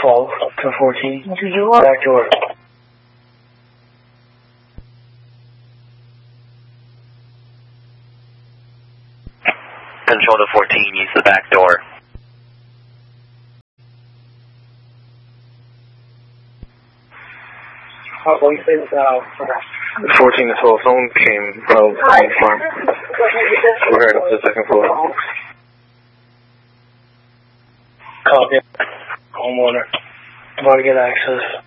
12 to 14. Do you want? Back door. Control to 14, use the back door. What do you say about 14 to 12? Someone came from the farm. We're heading up to the second floor. Copy. Homeowner. About to get access.